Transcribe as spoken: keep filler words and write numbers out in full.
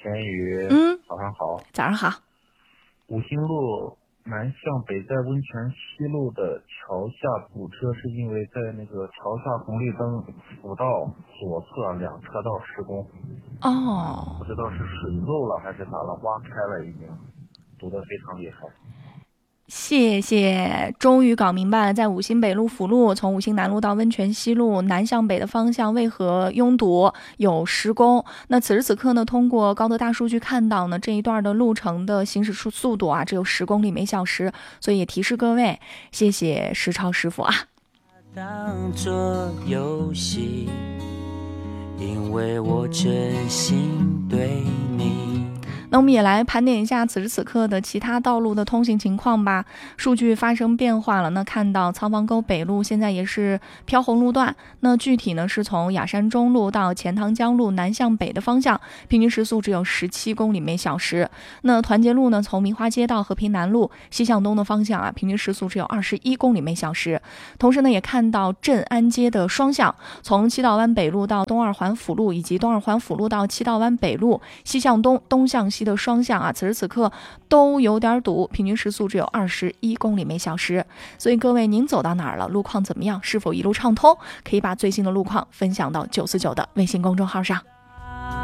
田宇， 嗯， 早上好。 早上好。 五星路南向北在温泉西路的桥下堵车，是因为在那个桥下红绿灯辅道左侧两车道施工。 哦， 不知道是水漏了还是咋了，挖开了已经，堵得非常厉害。 谢谢，终于搞明白了，在五星北路辅路从五星南路到温泉西路南向北的方向为何拥堵，有施工。那此时此刻呢，通过高德大数据看到呢，这一段的路程的行驶速速度啊只有十公里每小时，所以也提示各位，谢谢石超师傅啊。 当作游戏，因为我真心对你。 那我们也来盘点一下此时此刻的其他道路的通行情况吧。数据发生变化了，那看到仓房沟北路现在也是飘红路段，那具体呢是从雅山中路到钱塘江路南向北的方向，平均时速只有十七公里每小时。那团结路呢，从明华街到和平南路西向东的方向啊，平均时速只有二十一公里每小时。同时呢，也看到镇安街的双向，从七道湾北路到东二环辅路，以及东二环辅路到七道湾北路西向东、东向西的双向啊，此时此刻都有点堵，平均时速只有二十一公里每小时。所以各位，您走到哪儿了？路况怎么样？是否一路畅通？可以把最新的路况分享到九四九的微信公众号上。